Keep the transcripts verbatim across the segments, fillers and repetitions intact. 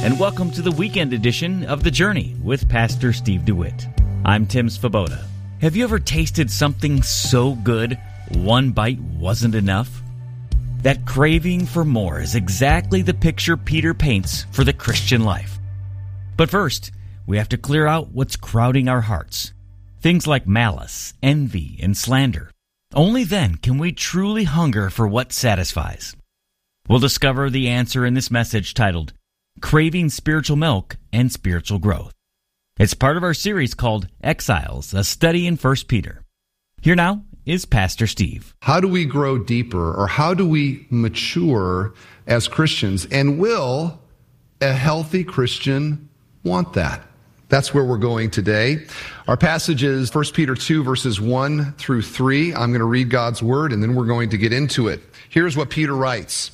and welcome to the weekend edition of The Journey with Pastor Steve DeWitt. I'm Tim Svoboda. Have you ever tasted something so good, one bite wasn't enough? That craving for more is exactly the picture Peter paints for the Christian life. But first, we have to clear out what's crowding our hearts. Things like malice, envy, and slander. Only then can we truly hunger for what satisfies. We'll discover the answer in this message titled, Craving Spiritual Milk and Spiritual Growth. It's part of our series called Exiles, a study in First Peter. Here now is Pastor Steve. How do we grow deeper, or how do we mature as Christians? And will a healthy Christian want that? That's where we're going today. Our passage is First Peter two, verses one through three. I'm going to read God's word, and then we're going to get into it. Here's what Peter writes.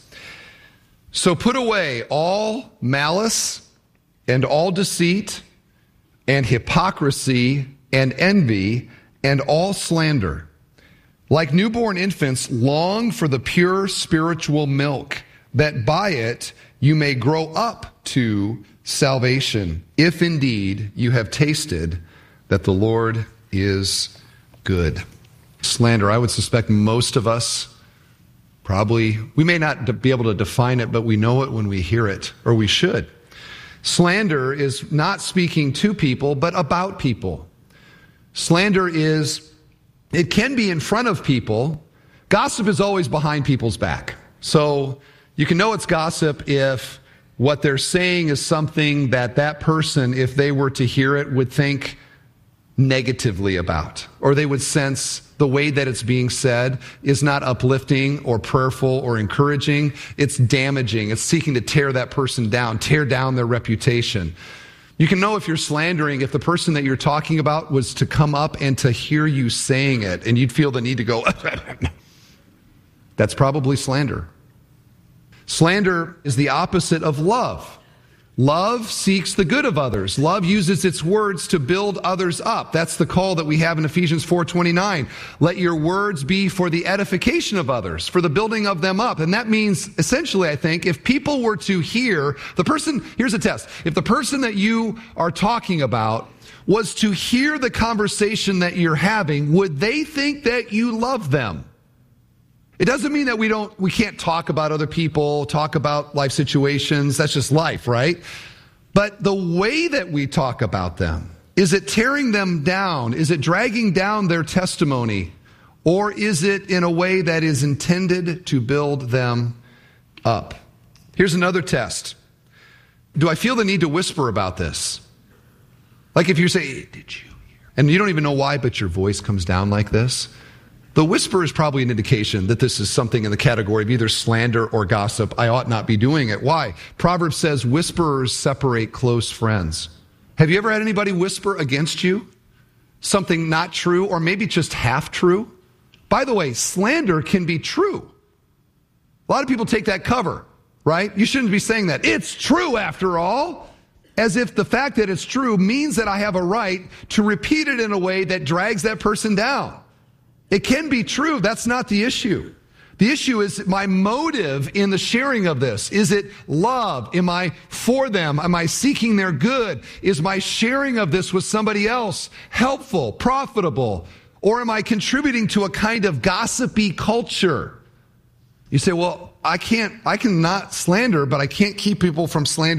So put away all malice and all deceit and hypocrisy and envy and all slander. Like newborn infants, long for the pure spiritual milk, that by it you may grow up to salvation, if indeed you have tasted that the Lord is good. Slander, I would suspect most of us probably, we may not be able to define it, but we know it when we hear it, or we should. Slander is not speaking to people, but about people. Slander is, it can be in front of people. Gossip is always behind people's back. So you can know it's gossip if what they're saying is something that that person, if they were to hear it, would think negatively about, or they would sense the way that it's being said is not uplifting or prayerful or encouraging. It's damaging. It's seeking to tear that person down, tear down their reputation. You can know if you're slandering if the person that you're talking about was to come up and to hear you saying it, and you'd feel the need to go, that's probably slander. Slander is the opposite of love. Love seeks the good of others. Love uses its words to build others up. That's the call that we have in Ephesians four twenty-nine. Let your words be for the edification of others, for the building of them up. And that means, essentially, I think, if people were to hear the person, here's a test. If the person that you are talking about was to hear the conversation that you're having, would they think that you love them? It doesn't mean that we don't, we can't talk about other people, talk about life situations. That's just life, right? But the way that we talk about them, is it tearing them down? Is it dragging down their testimony? Or is it in a way that is intended to build them up? Here's another test. Do I feel the need to whisper about this? Like if you say, hey, did you hear? And you don't even know why, but your voice comes down like this. The whisper is probably an indication that this is something in the category of either slander or gossip. I ought not be doing it. Why? Proverbs says whisperers separate close friends. Have you ever had anybody whisper against you? Something not true, or maybe just half true? By the way, slander can be true. A lot of people take that cover, right? You shouldn't be saying that. It's true after all. As if the fact that it's true means that I have a right to repeat it in a way that drags that person down. It can be true. That's not the issue. The issue is my motive in the sharing of this. Is it love? Am I for them? Am I seeking their good? Is my sharing of this with somebody else helpful, profitable? Or am I contributing to a kind of gossipy culture? You say, well, I can't, I can not slander, but I can't keep people from slandering.